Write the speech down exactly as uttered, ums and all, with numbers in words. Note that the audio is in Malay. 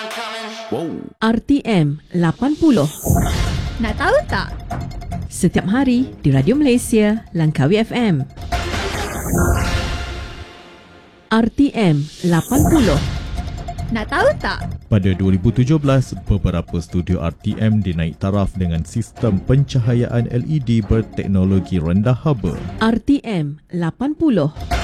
Wow. R T M lapan puluh. Nak tahu tak? Setiap hari di Radio Malaysia, Langkawi F M. R T M lapan puluh. Nak tahu tak? Pada dua ribu tujuh belas, beberapa studio R T M dinaik taraf dengan sistem pencahayaan L E D berteknologi rendah haba. R T M lapan puluh.